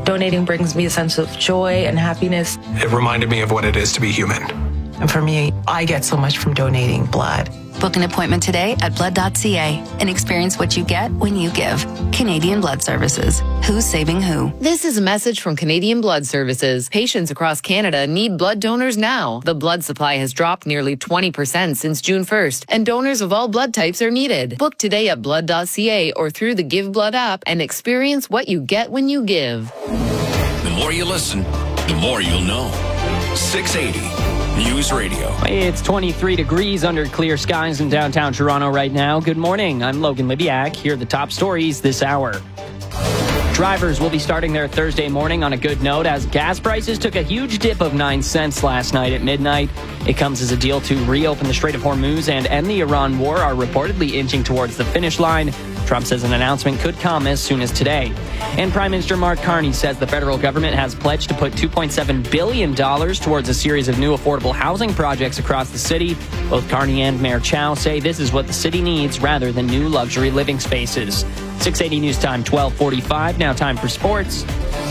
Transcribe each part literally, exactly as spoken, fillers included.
Donating brings me a sense of joy and happiness. It reminded me of what it is to be human. And for me, I get so much from donating blood. Book an appointment today at blood dot c a and experience what you get when you give. Canadian Blood Services. Who's saving who? This is a message from Canadian Blood Services. Patients across Canada need blood donors now. The blood supply has dropped nearly twenty percent since June first, and donors of all blood types are needed. Book today at blood dot c a or through the Give Blood app and experience what you get when you give. The more you listen, the more you'll know. six eighty News Radio. It's twenty-three degrees under clear skies in downtown Toronto right now. Good morning. I'm Logan Libiak. Here are the top stories this hour. Drivers will be starting their Thursday morning on a good note as gas prices took a huge dip of nine cents last night at midnight. It comes as a deal to reopen the Strait of Hormuz and end the Iran war are reportedly inching towards the finish line. Trump says an announcement could come as soon as today. And Prime Minister Mark Carney says the federal government has pledged to put two point seven billion dollars towards a series of new affordable housing projects across the city. Both Carney and Mayor Chow say this is what the city needs rather than new luxury living spaces. six eighty News Time, twelve forty-five. Now time for sports.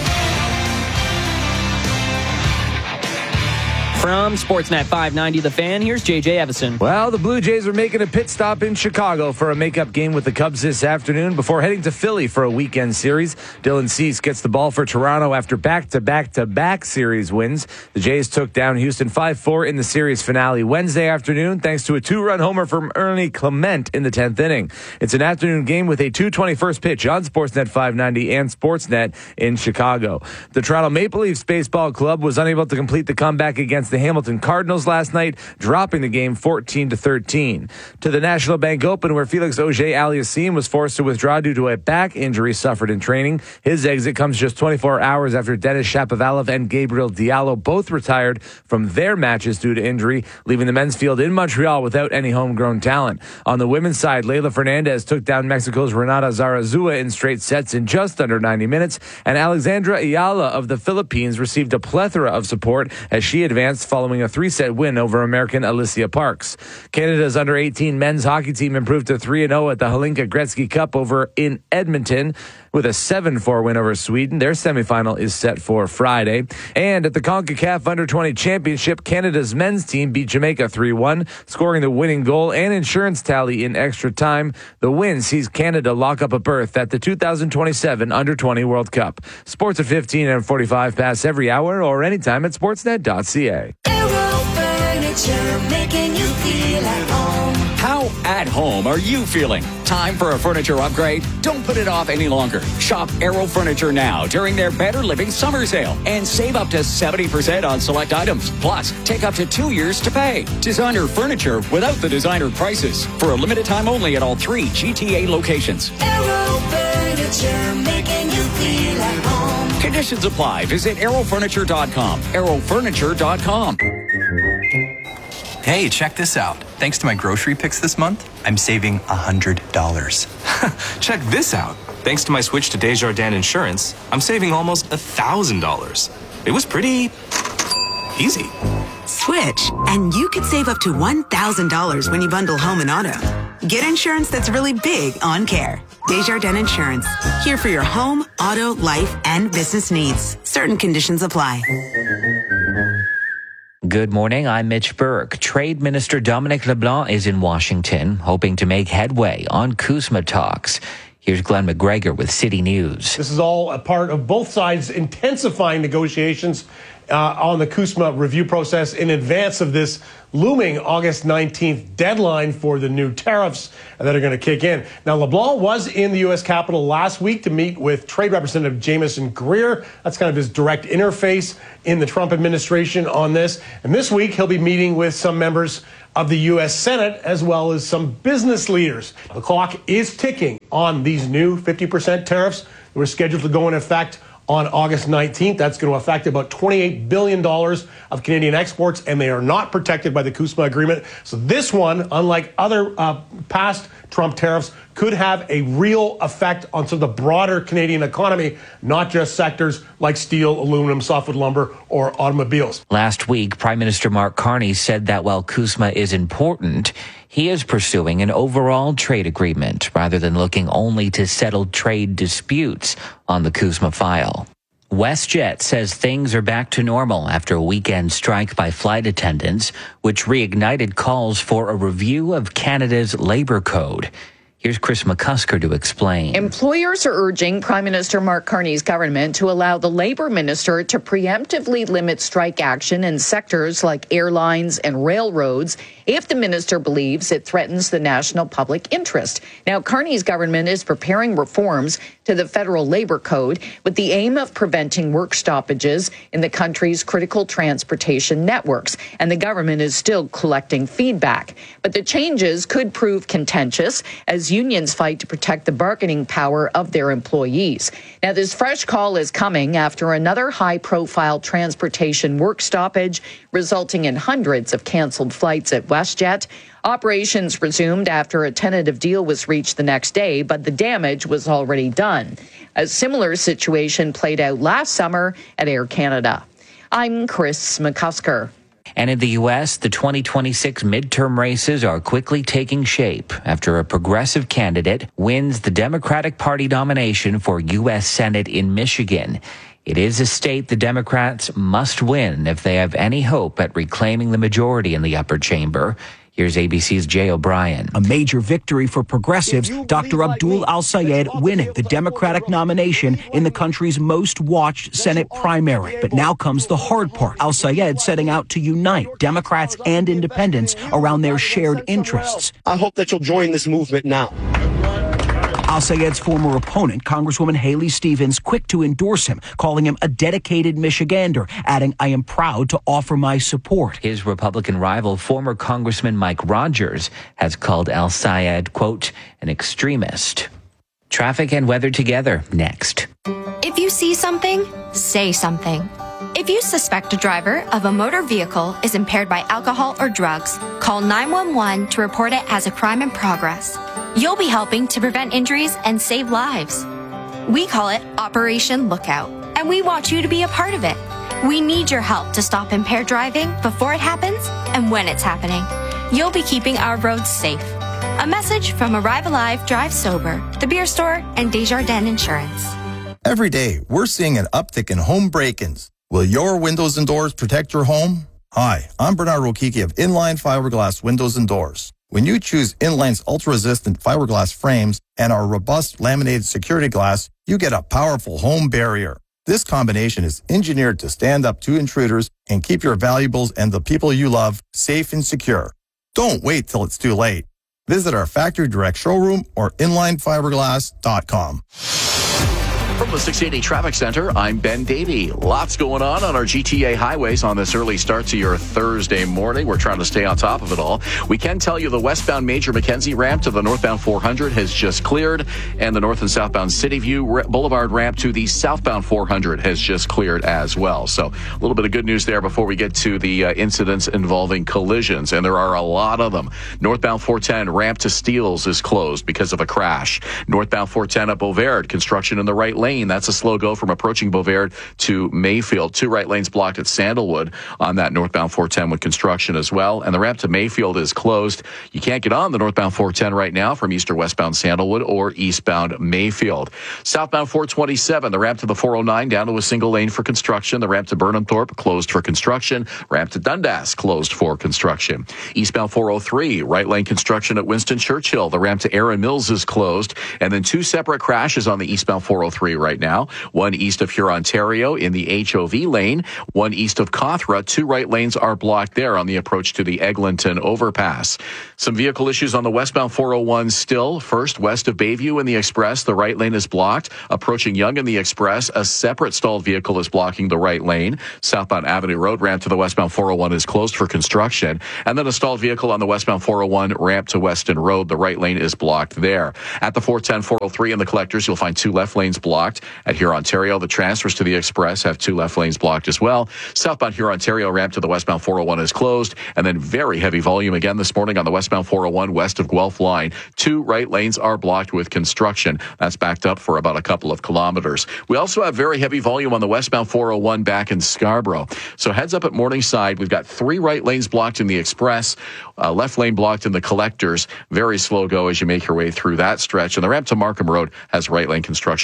From Sportsnet five ninety The Fan, here's J J Evison. Well, the Blue Jays are making a pit stop in Chicago for a makeup game with the Cubs this afternoon before heading to Philly for a weekend series. Dylan Cease gets the ball for Toronto after back-to-back-to-back series wins. The Jays took down Houston five four in the series finale Wednesday afternoon thanks to a two-run homer from Ernie Clement in the tenth inning. It's an afternoon game with a two twenty-first pitch on Sportsnet five ninety and Sportsnet in Chicago. The Toronto Maple Leafs Baseball Club was unable to complete the comeback against the Hamilton Cardinals last night, dropping the game fourteen to thirteen. To the National Bank Open, where Felix Auger-Aliassime was forced to withdraw due to a back injury suffered in training. His exit comes just twenty-four hours after Denis Shapovalov and Gabriel Diallo both retired from their matches due to injury, leaving the men's field in Montreal without any homegrown talent. On the women's side, Leylah Fernandez took down Mexico's Renata Zarazua in straight sets in just under ninety minutes, and Alexandra Ayala of the Philippines received a plethora of support as she advanced following a three-set win over American Alicia Parks. Canada's under eighteen men's hockey team improved to three and oh at the Hlinka Gretzky Cup over in Edmonton with a seven four win over Sweden. Their semifinal is set for Friday. And at the CONCACAF under twenty Championship, Canada's men's team beat Jamaica three one, scoring the winning goal and insurance tally in extra time. The win sees Canada lock up a berth at the two thousand twenty-seven under twenty World Cup. Sports at fifteen and forty-five pass every hour or anytime at sportsnet dot c a. Making you feel at home. How at home are you feeling? Time for a furniture upgrade? Don't put it off any longer. Shop Aero Furniture now during their Better Living Summer Sale and save up to seventy percent on select items. Plus, take up to two years to pay. Designer furniture without the designer prices. For a limited time only at all three G T A locations. Aero Furniture, making you feel at home. Conditions apply. Visit aero furniture dot com. aero furniture dot com. Hey, check this out. Thanks to my grocery picks this month, I'm saving one hundred dollars. Check this out. Thanks to my switch to Desjardins Insurance, I'm saving almost one thousand dollars. It was pretty easy. Switch, and you could save up to one thousand dollars when you bundle home and auto. Get insurance that's really big on care. Desjardins Insurance. Here for your home, auto, life, and business needs. Certain conditions apply. Good morning, I'm Mitch Burke. Trade Minister Dominic LeBlanc is in Washington, hoping to make headway on CUSMA talks. Here's Glenn McGregor with City News. This is all a part of both sides intensifying negotiations uh, on the CUSMA review process in advance of this looming August nineteenth deadline for the new tariffs that are going to kick in. Now, LeBlanc was in the U S Capitol last week to meet with Trade Representative Jameson Greer. That's kind of his direct interface in the Trump administration on this. And this week, he'll be meeting with some members of the U S Senate as well as some business leaders. The clock is ticking on these new fifty percent tariffs that were scheduled to go into effect on August nineteenth. That's going to affect about twenty-eight billion dollars of Canadian exports, and they are not protected by the CUSMA agreement. So this one, unlike other uh, past Trump tariffs, could have a real effect on sort of the broader Canadian economy, not just sectors like steel, aluminum, softwood lumber, or automobiles. Last week, Prime Minister Mark Carney said that while CUSMA is important, he is pursuing an overall trade agreement rather than looking only to settle trade disputes on the CUSMA file. WestJet says things are back to normal after a weekend strike by flight attendants, which reignited calls for a review of Canada's labor code. Here's Chris McCusker to explain. Employers are urging Prime Minister Mark Carney's government to allow the Labour Minister to preemptively limit strike action in sectors like airlines and railroads if the minister believes it threatens the national public interest. Now, Carney's government is preparing reforms to the federal labor code with the aim of preventing work stoppages in the country's critical transportation networks, and the government is still collecting feedback. But the changes could prove contentious as unions fight to protect the bargaining power of their employees. Now, this fresh call is coming after another high-profile transportation work stoppage, resulting in hundreds of canceled flights at WestJet. Operations resumed after a tentative deal was reached the next day, but the damage was already done. A similar situation played out last summer at Air Canada. I'm Chris McCusker. And in the U S, the twenty twenty-six midterm races are quickly taking shape after a progressive candidate wins the Democratic Party nomination for U S Senate in Michigan. It is a state the Democrats must win if they have any hope at reclaiming the majority in the upper chamber. Here's A B C's Jay O'Brien. A major victory for progressives, Doctor Abdul Al-Sayed winning the Democratic nomination in the country's most watched Senate primary. But now comes the hard part. Al-Sayed setting out to unite Democrats and independents around their shared interests. I hope that you'll join this movement now. Al-Sayed's former opponent, Congresswoman Haley Stevens, quick to endorse him, calling him a dedicated Michigander, adding, "I am proud to offer my support." His Republican rival, former Congressman Mike Rogers, has called Al-Sayed, quote, an extremist. Traffic and weather together next. If you see something, say something. If you suspect a driver of a motor vehicle is impaired by alcohol or drugs, call nine one one to report it as a crime in progress. You'll be helping to prevent injuries and save lives. We call it Operation Lookout, and we want you to be a part of it. We need your help to stop impaired driving before it happens and when it's happening. You'll be keeping our roads safe. A message from Arrive Alive, Drive Sober, The Beer Store, and Desjardins Insurance. Every day, we're seeing an uptick in home break-ins. Will your windows and doors protect your home? Hi, I'm Bernard Rokiki of Inline Fiberglass Windows and Doors. When you choose Inline's ultra-resistant fiberglass frames and our robust laminated security glass, you get a powerful home barrier. This combination is engineered to stand up to intruders and keep your valuables and the people you love safe and secure. Don't wait till it's too late. Visit our factory direct showroom or inline fiberglass dot com. From the six eighty Traffic Center, I'm Ben Davey. Lots going on on our G T A highways on this early start to your Thursday morning. We're trying to stay on top of it all. We can tell you the westbound Major Mackenzie ramp to the northbound four hundred has just cleared, and the north and southbound City View Boulevard ramp to the southbound four hundred has just cleared as well. So a little bit of good news there before we get to the uh, incidents involving collisions, and there are a lot of them. Northbound four ten ramp to Steeles is closed because of a crash. Northbound four ten at Beauvert, construction in the right lane. That's a slow go from approaching Beauvert to Mayfield. Two right lanes blocked at Sandalwood on that northbound four ten with construction as well. And the ramp to Mayfield is closed. You can't get on the northbound four ten right now from east or westbound Sandalwood or eastbound Mayfield. Southbound four twenty-seven, the ramp to the four oh nine down to a single lane for construction. The ramp to Burnhamthorpe closed for construction. Ramp to Dundas closed for construction. Eastbound four oh three, right lane construction at Winston Churchill. The ramp to Erin Mills is closed. And then two separate crashes on the eastbound four oh three right now. One east of Hurontario in the H O V lane. One east of Cawthra. Two right lanes are blocked there on the approach to the Eglinton overpass. Some vehicle issues on the westbound four oh one still. First, west of Bayview in the Express, the right lane is blocked. Approaching Yonge in the Express, a separate stalled vehicle is blocking the right lane. Southbound Avenue Road ramp to the westbound four oh one is closed for construction. And then a stalled vehicle on the westbound four oh one ramp to Weston Road. The right lane is blocked there. At the four ten, four oh three in the collectors, you'll find two left lanes blocked. At Hurontario, the transfers to the Express have two left lanes blocked as well. Southbound Hurontario ramp to the westbound four oh one is closed. And then very heavy volume again this morning on the westbound four oh one west of Guelph line. Two right lanes are blocked with construction. That's backed up for about a couple of kilometers. We also have very heavy volume on the westbound four oh one back in Scarborough. So heads up at Morningside. We've got three right lanes blocked in the Express, uh, left lane blocked in the collectors. Very slow go as you make your way through that stretch. And the ramp to Markham Road has right lane construction off the westbound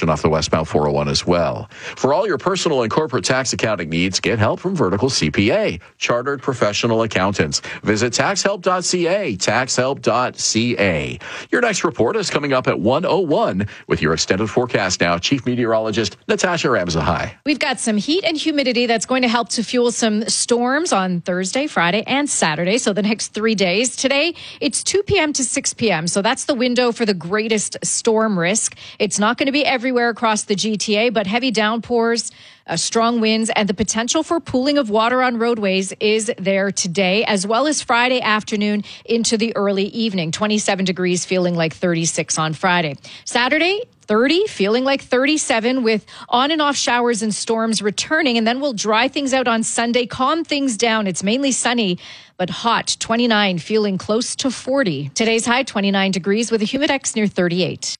westbound four oh one as well. For all your personal and corporate tax accounting needs, get help from Vertical C P A, Chartered Professional Accountants. Visit tax help dot c a, tax help dot c a. Your next report is coming up at one oh one with your extended forecast now. Chief Meteorologist Natasha Ramzahai. We've got some heat and humidity that's going to help to fuel some storms on Thursday, Friday, and Saturday, so the next three days. Today, it's two p.m. to six p.m., so that's the window for the greatest storm risk. It's not going to be everywhere across the G T A, but heavy downpours, uh, strong winds, and the potential for pooling of water on roadways is there today, as well as Friday afternoon into the early evening. twenty-seven degrees, feeling like thirty-six on Friday. Saturday, thirty, feeling like thirty-seven, with on and off showers and storms returning. And then we'll dry things out on Sunday, calm things down. It's mainly sunny, but hot, twenty-nine, feeling close to forty. Today's high, twenty-nine degrees, with a humidex near thirty-eight.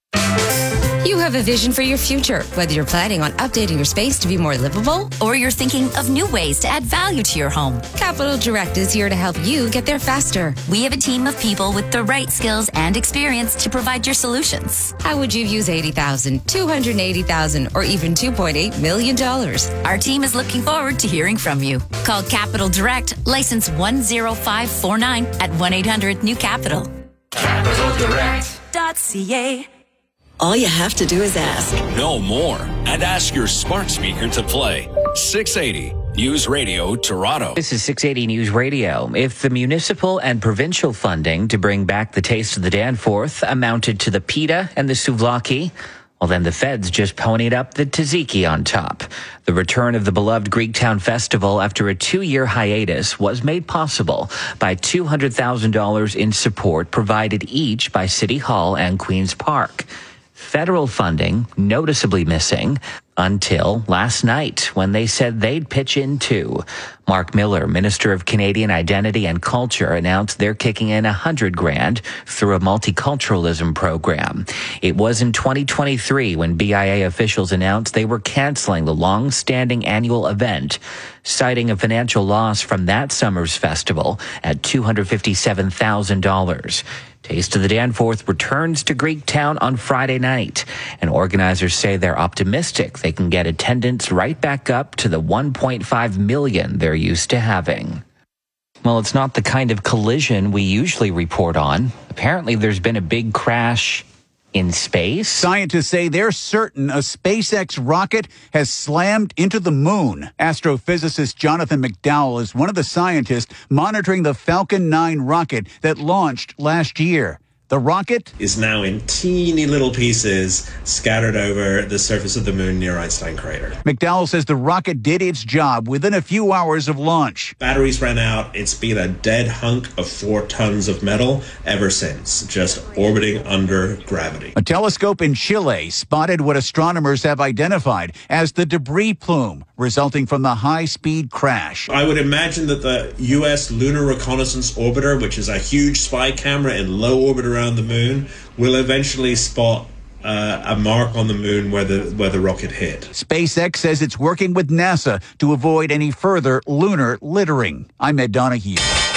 You have a vision for your future, whether you're planning on updating your space to be more livable or you're thinking of new ways to add value to your home. Capital Direct is here to help you get there faster. We have a team of people with the right skills and experience to provide your solutions. How would you use eighty thousand dollars, two hundred eighty thousand dollars, or even two point eight million dollars? Our team is looking forward to hearing from you. Call Capital Direct, license one zero five four nine at one eight hundred new capital. capital direct dot c a. All you have to do is ask. Know more and ask your smart speaker to play six eighty News Radio Toronto. This is six eighty News Radio. If the municipal and provincial funding to bring back the Taste of the Danforth amounted to the pita and the souvlaki, well, then the feds just ponied up the tzatziki on top. The return of the beloved Greektown Festival after a two-year hiatus was made possible by two hundred thousand dollars in support provided each by City Hall and Queen's Park. Federal funding noticeably missing until last night when they said they'd pitch in too. Mark Miller, Minister of Canadian Identity and Culture, announced they're kicking in a hundred grand through a multiculturalism program. It was in twenty twenty-three when B I A officials announced they were canceling the long-standing annual event, citing a financial loss from that summer's festival at two hundred fifty-seven thousand dollars. Taste of the Danforth returns to Greektown on Friday night, and organizers say they're optimistic they can get attendance right back up to the one point five million they're used to having. Well, it's not the kind of collision we usually report on. Apparently, there's been a big crash in space. Scientists say they're certain a SpaceX rocket has slammed into the moon. Astrophysicist Jonathan McDowell is one of the scientists monitoring the Falcon nine rocket that launched last year. The rocket is now in teeny little pieces scattered over the surface of the moon near Einstein Crater. McDowell says the rocket did its job within a few hours of launch. Batteries ran out. It's been a dead hunk of four tons of metal ever since, just orbiting under gravity. A telescope in Chile spotted what astronomers have identified as the debris plume resulting from the high-speed crash. I would imagine that the U S Lunar Reconnaissance Orbiter, which is a huge spy camera in low orbit around the moon, will eventually spot uh, a mark on the moon where the where the rocket hit. SpaceX says it's working with NASA to avoid any further lunar littering. I'm Ed Donahue.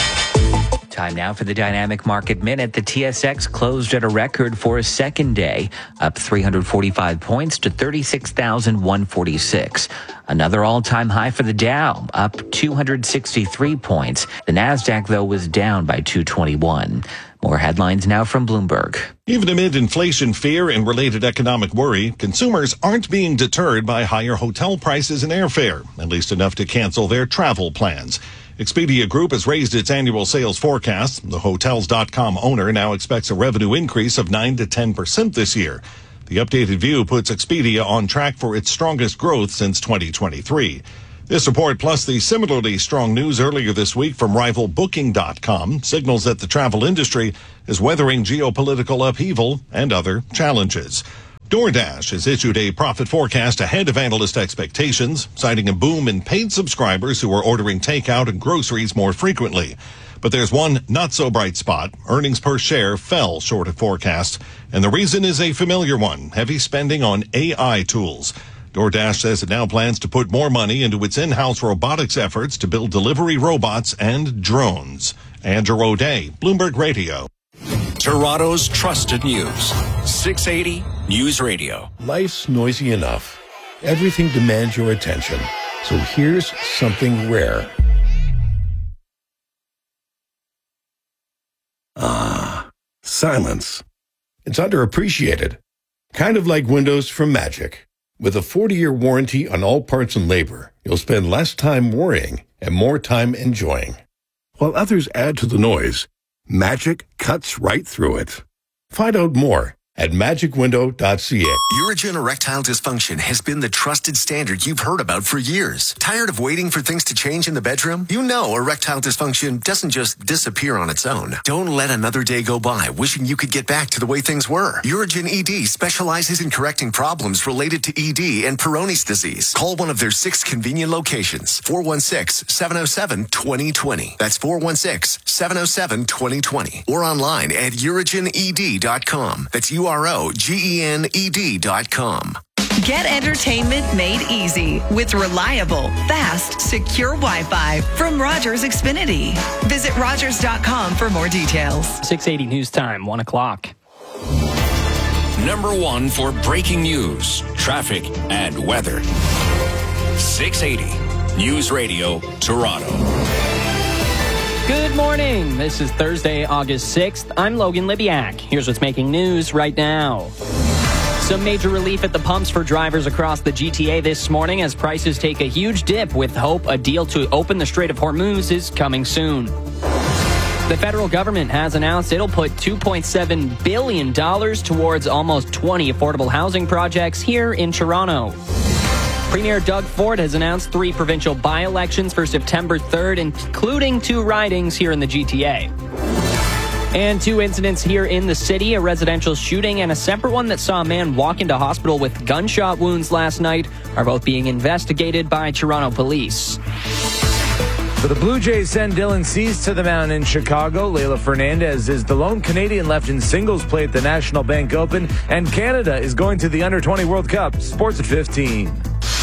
Time now for the Dynamic Market Minute. The T S X closed at a record for a second day, up three hundred forty-five points to thirty-six thousand one hundred forty-six. Another all-time high for the Dow, up two hundred sixty-three points. The Nasdaq, though, was down by two hundred twenty-one. More headlines now from Bloomberg. Even amid inflation fear and related economic worry, consumers aren't being deterred by higher hotel prices and airfare, at least enough to cancel their travel plans. Expedia Group has raised its annual sales forecast. The Hotels dot com owner now expects a revenue increase of nine to ten percent this year. The updated view puts Expedia on track for its strongest growth since twenty twenty-three. This report, plus the similarly strong news earlier this week from rival Booking dot com, signals that the travel industry is weathering geopolitical upheaval and other challenges. DoorDash has issued a profit forecast ahead of analyst expectations, citing a boom in paid subscribers who are ordering takeout and groceries more frequently. But there's one not-so-bright spot. Earnings per share fell short of forecast, and the reason is a familiar one, heavy spending on A I tools. DoorDash says it now plans to put more money into its in-house robotics efforts to build delivery robots and drones. Andrew O'Day, Bloomberg Radio. Toronto's trusted news. six eighty News Radio. Life's noisy enough. Everything demands your attention. So here's something rare. Ah, silence. It's underappreciated. Kind of like windows from Magic. With a forty-year warranty on all parts and labor, you'll spend less time worrying and more time enjoying. While others add to the noise, Magic cuts right through it. Find out more at magic window dot c a. Urigen erectile dysfunction has been the trusted standard you've heard about for years. Tired of waiting for things to change in the bedroom? You know erectile dysfunction doesn't just disappear on its own. Don't let another day go by wishing you could get back to the way things were. Urigen E D specializes in correcting problems related to E D and Peyronie's disease. Call one of their six convenient locations. four one six, seven oh seven, two oh two oh. That's four one six, seven oh seven, two oh two oh. Or online at urigen e d dot com. That's U R O G E N E D dot com. Get entertainment made easy with reliable, fast, secure Wi-Fi from Rogers Xfinity. Visit rogers dot com for more details. six eighty News Time, one o'clock. Number one for breaking news, traffic, and weather. six eighty News Radio, Toronto. Good morning. This is Thursday, August sixth. I'm Logan Libiak. Here's what's making news right now. Some major relief at the pumps for drivers across the G T A this morning as prices take a huge dip with hope a deal to open the Strait of Hormuz is coming soon. The federal government has announced it'll put two point seven billion dollars towards almost twenty affordable housing projects here in Toronto. Premier Doug Ford has announced three provincial by-elections for September third, including two ridings here in the G T A. And two incidents here in the city, a residential shooting and a separate one that saw a man walk into hospital with gunshot wounds last night, are both being investigated by Toronto police. So the Blue Jays send Dylan Cease to the mound in Chicago. Leila Fernandez is the lone Canadian left in singles play at the National Bank Open. And Canada is going to the under twenty World Cup. Sports at fifteen.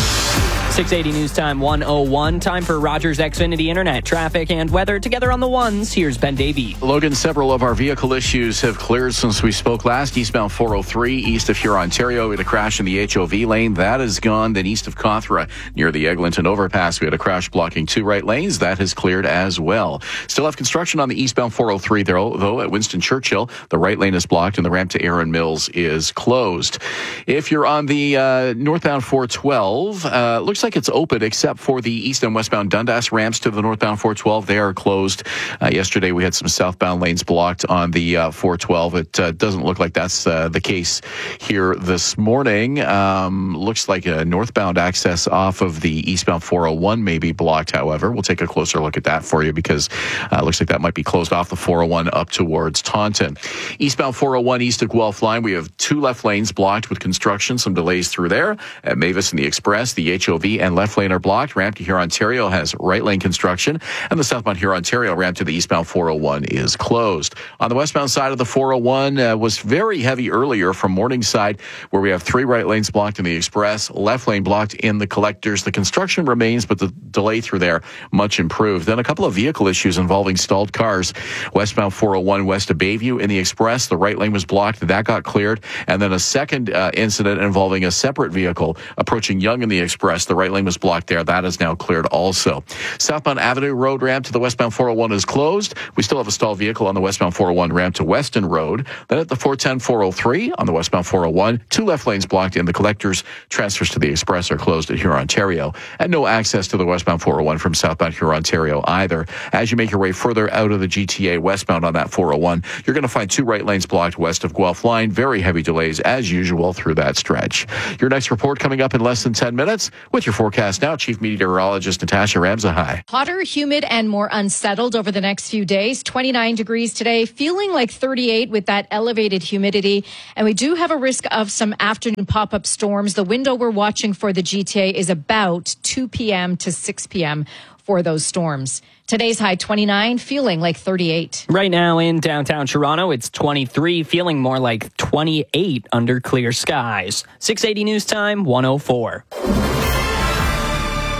six eighty News Time one oh one. Time for Rogers Xfinity Internet, traffic, and weather. Together on the ones, here's Ben Davey. Logan, several of our vehicle issues have cleared since we spoke last. Eastbound four oh three, east of Huron, Ontario, we had a crash in the H O V lane. That is gone. Then east of Cawthra, near the Eglinton overpass, we had a crash blocking two right lanes. That has cleared as well. Still have construction on the eastbound four oh three, though, though at Winston Churchill. The right lane is blocked and the ramp to Aaron Mills is closed. If you're on the uh, northbound four twelve, uh, looks like it's open except for the east and westbound Dundas ramps to the northbound four twelve. They are closed. Uh, yesterday we had some southbound lanes blocked on the uh, four twelve. It uh, doesn't look like that's uh, the case here this morning. Um, looks like a northbound access off of the eastbound four oh one may be blocked, however. We'll take a closer look at that for you because it uh, looks like that might be closed off the four oh one up towards Taunton. Eastbound four oh one east of Guelph line, we have two left lanes blocked with construction, some delays through there. At Mavis and the Express, the H O V and left lane are blocked. Ramp to Huron, Ontario has right lane construction, and the southbound Huron, Ontario ramp to the eastbound four oh one is closed. On the westbound side of the four oh one uh, was very heavy earlier from Morningside, where we have three right lanes blocked in the Express, left lane blocked in the Collectors. The construction remains, but the delay through there much improved. Then a couple of vehicle issues involving stalled cars. Westbound four oh one west of Bayview in the Express, the right lane was blocked. That got cleared. And then a second uh, incident involving a separate vehicle approaching Yonge in the Express. The right lane was blocked there. That is now cleared also. Southbound Avenue Road ramp to the westbound four oh one is closed. We still have a stalled vehicle on the westbound four oh one ramp to Weston Road. Then at the four ten, four oh three on the westbound four oh one, two left lanes blocked in the Collectors. Transfers to the Express are closed at Huron, Ontario. And no access to the westbound four oh one from southbound Huron, Ontario either. As you make your way further out of the G T A westbound on that four oh one, you're going to find two right lanes blocked west of Guelph line. Very heavy delays as usual through that stretch. Your next report coming up in less than ten minutes. With your forecast now, Chief Meteorologist Natasha Ramsahai. Hotter, humid, and more unsettled over the next few days. twenty-nine degrees today, feeling like thirty-eight with that elevated humidity. And we do have a risk of some afternoon pop-up storms. The window we're watching for the G T A is about two p.m. to six p.m. for those storms. Today's high twenty-nine, feeling like thirty-eight. Right now in downtown Toronto, it's twenty-three, feeling more like twenty-eight under clear skies. six eighty News Time, one oh four.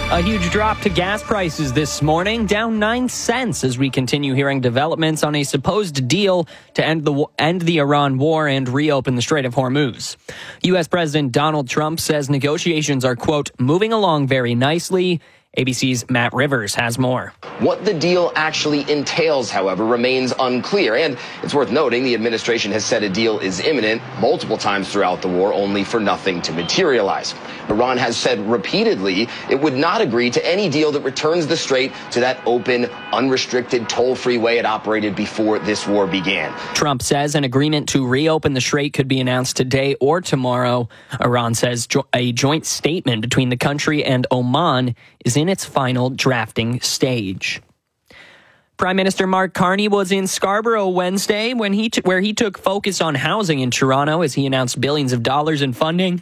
A huge drop to gas prices this morning, down nine cents as we continue hearing developments on a supposed deal to end the end the Iran war and reopen the Strait of Hormuz. U S. President Donald Trump says negotiations are, quote, moving along very nicely. A B C's Matt Rivers has more. What the deal actually entails, however, remains unclear. And it's worth noting the administration has said a deal is imminent multiple times throughout the war, only for nothing to materialize. Iran has said repeatedly it would not agree to any deal that returns the strait to that open, unrestricted, toll-free way it operated before this war began. Trump says an agreement to reopen the strait could be announced today or tomorrow. Iran says jo- a joint statement between the country and Oman is in its final drafting stage. Prime Minister Mark Carney was in Scarborough Wednesday when he t- where he took focus on housing in Toronto as he announced billions of dollars in funding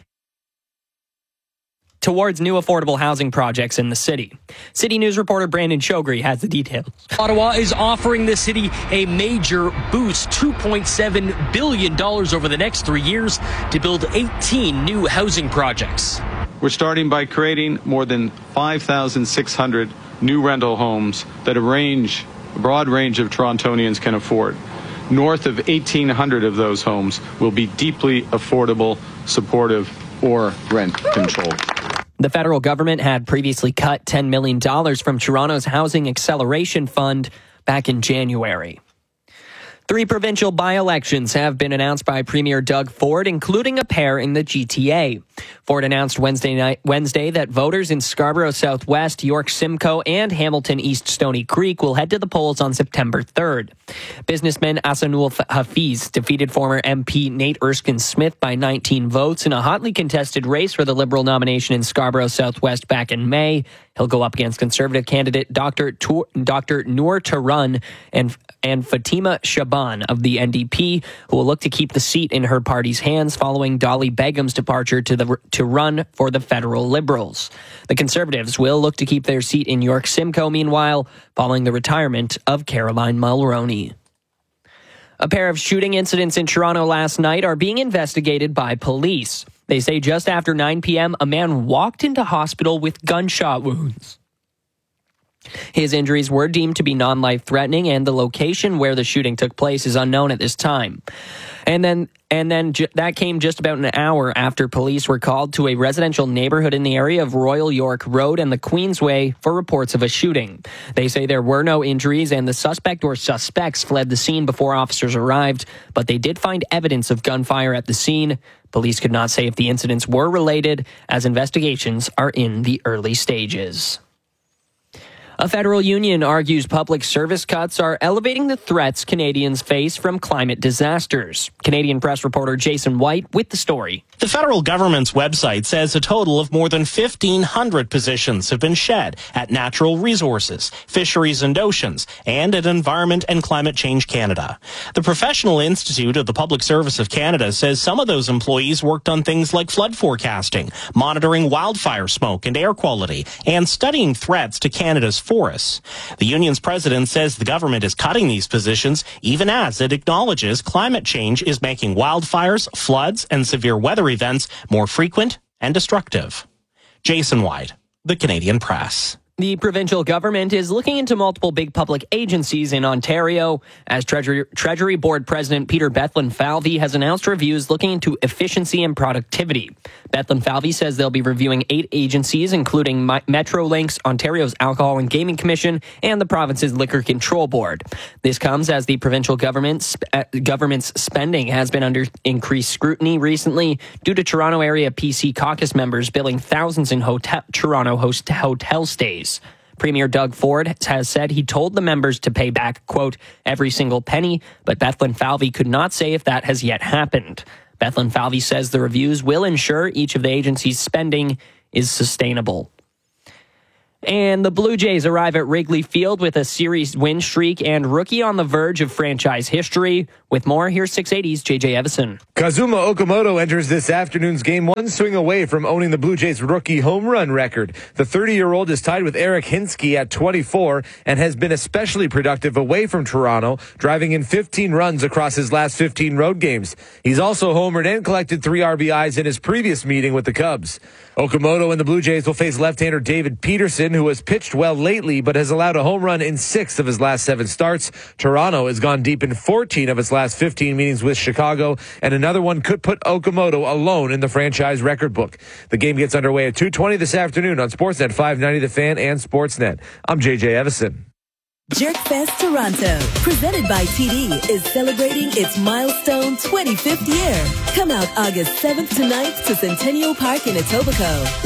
towards new affordable housing projects in the city. City News reporter Brandon Shogri has the details. Ottawa is offering the city a major boost, two point seven billion dollars over the next three years to build eighteen new housing projects. We're starting by creating more than five thousand six hundred new rental homes that a range, a broad range of Torontonians can afford. North of eighteen hundred of those homes will be deeply affordable, supportive, or rent controlled. The federal government had previously cut ten million dollars from Toronto's Housing Acceleration Fund back in January. Three provincial by-elections have been announced by Premier Doug Ford, including a pair in the G T A. Ford announced Wednesday night, Wednesday that voters in Scarborough Southwest, York Simcoe, and Hamilton East Stony Creek will head to the polls on September third. Businessman Ahsanul Hafiz defeated former M P Nate Erskine-Smith by nineteen votes in a hotly contested race for the Liberal nomination in Scarborough Southwest back in May. He'll go up against Conservative candidate Doctor Tour, Doctor Noor Tarun and and Fatima Shaban of the N D P, who will look to keep the seat in her party's hands following Dolly Begum's departure to the to run for the federal Liberals. The Conservatives will look to keep their seat in York Simcoe, meanwhile, following the retirement of Caroline Mulroney. A pair of shooting incidents in Toronto last night are being investigated by police. They say just after nine p.m., a man walked into hospital with gunshot wounds. His injuries were deemed to be non-life-threatening, and the location where the shooting took place is unknown at this time. And then and then ju- that came just about an hour after police were called to a residential neighborhood in the area of Royal York Road and the Queensway for reports of a shooting. They say there were no injuries, and the suspect or suspects fled the scene before officers arrived, but they did find evidence of gunfire at the scene. Police could not say if the incidents were related, as investigations are in the early stages. A federal union argues public service cuts are elevating the threats Canadians face from climate disasters. Canadian press reporter Jason White with the story. The federal government's website says a total of more than fifteen hundred positions have been shed at Natural Resources, Fisheries and Oceans, and at Environment and Climate Change Canada. The Professional Institute of the Public Service of Canada says some of those employees worked on things like flood forecasting, monitoring wildfire smoke and air quality, and studying threats to Canada's forests. The union's president says the government is cutting these positions even as it acknowledges climate change is making wildfires, floods, and severe weather events more frequent and destructive. Jason White, The Canadian Press. The provincial government is looking into multiple big public agencies in Ontario as Treasury, Treasury Board President Peter Bethlen-Falvey has announced reviews looking into efficiency and productivity. Bethlen-Falvey says they'll be reviewing eight agencies, including Metrolinx, Ontario's Alcohol and Gaming Commission, and the province's Liquor Control Board. This comes as the provincial government, uh, government's spending has been under increased scrutiny recently due to Toronto area P C caucus members billing thousands in hotel, Toronto host, hotel stays. Premier Doug Ford has said he told the members to pay back, quote, every single penny, but Bethlen-Falvey could not say if that has yet happened. Bethlen-Falvey says the reviews will ensure each of the agency's spending is sustainable. And the Blue Jays arrive at Wrigley Field with a series win streak and rookie on the verge of franchise history. With more, here's six eighty's J J Evison. Kazuma Okamoto enters this afternoon's game one swing away from owning the Blue Jays' rookie home run record. The thirty-year-old is tied with Eric Hinsky at twenty-four and has been especially productive away from Toronto, driving in fifteen runs across his last fifteen road games. He's also homered and collected three R B Is in his previous meeting with the Cubs. Okamoto and the Blue Jays will face left-hander David Peterson, who has pitched well lately but has allowed a home run in six of his last seven starts. Toronto has gone deep in fourteen of its last fifteen meetings with Chicago, and another one could put Okamoto alone in the franchise record book. The game gets underway at two twenty this afternoon on Sportsnet five ninety The Fan and Sportsnet. I'm J J Evison. Jerkfest Toronto, presented by T D, is celebrating its milestone twenty-fifth year. Come out August seventh to ninth to Centennial Park in Etobicoke.